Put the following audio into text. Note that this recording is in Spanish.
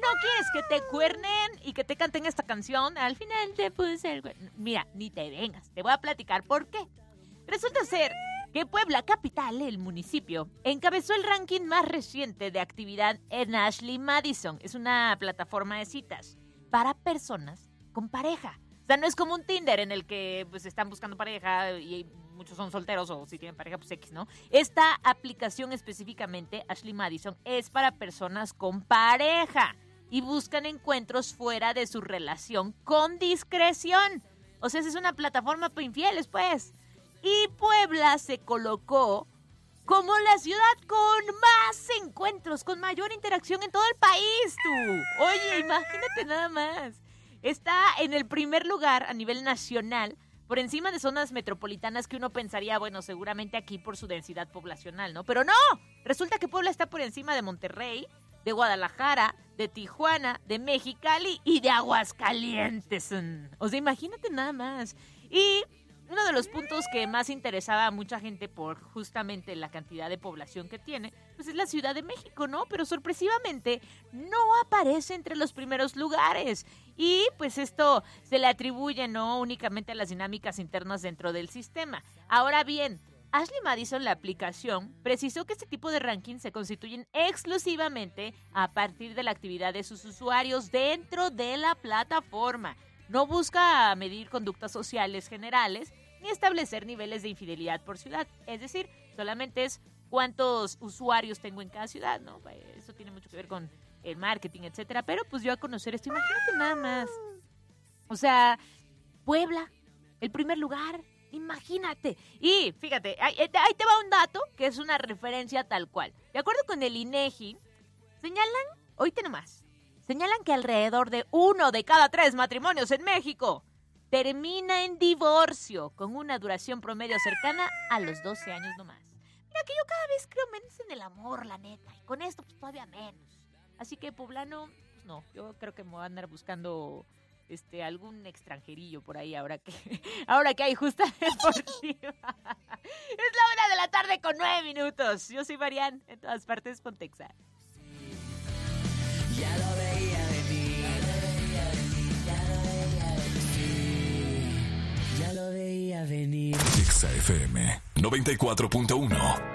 no quieres que te cuernen y que te canten esta canción, al final te puse el cuerno. Mira, ni te vengas, te voy a platicar por qué. Resulta ser que Puebla, capital, el municipio, encabezó el ranking más reciente de actividad en Ashley Madison. Es una plataforma de citas para personas con pareja. O sea, no es como un Tinder en el que pues están buscando pareja y muchos son solteros o si tienen pareja, pues X, ¿no? Esta aplicación específicamente, Ashley Madison, es para personas con pareja y buscan encuentros fuera de su relación con discreción. O sea, es una plataforma para infieles, pues. Y Puebla se colocó como la ciudad con más encuentros, con mayor interacción en todo el país, tú. Oye, imagínate nada más. Está en el primer lugar a nivel nacional, por encima de zonas metropolitanas que uno pensaría, bueno, seguramente aquí por su densidad poblacional, ¿no? Pero no, resulta que Puebla está por encima de Monterrey, de Guadalajara, de Tijuana, de Mexicali y de Aguascalientes. O sea, imagínate nada más. Y uno de los puntos que más interesaba a mucha gente por justamente la cantidad de población que tiene, pues es la Ciudad de México, ¿no? Pero sorpresivamente no aparece entre los primeros lugares. Y pues esto se le atribuye no únicamente a las dinámicas internas dentro del sistema. Ahora bien, Ashley Madison, la aplicación, precisó que este tipo de rankings se constituyen exclusivamente a partir de la actividad de sus usuarios dentro de la plataforma. No busca medir conductas sociales generales ni establecer niveles de infidelidad por ciudad. Es decir, solamente es cuántos usuarios tengo en cada ciudad, ¿no? Eso tiene mucho que ver con el marketing, etcétera. Pero pues yo a conocer esto, imagínate nada más. O sea, Puebla, el primer lugar, imagínate. Y fíjate, ahí te va un dato que es una referencia tal cual. De acuerdo con el INEGI, oíte nomás, señalan que alrededor de 1 de cada 3 matrimonios en México termina en divorcio, con una duración promedio cercana a los 12 años nomás. Mira que yo cada vez creo menos en el amor, la neta, y con esto pues todavía menos. Así que poblano, pues no, yo creo que me voy a andar buscando algún extranjerillo por ahí ahora que hay justa deportiva. Es la 1:00 p.m. con 9 minutos. Yo soy Marian, en todas partes Pontexa. Ya lo veía venir, ya lo veía venir. Exa FM 94.1